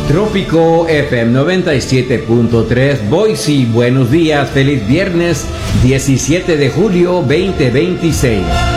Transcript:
Trópico FM 97.3 Boise. Buenos días, feliz viernes 17 de julio 2026.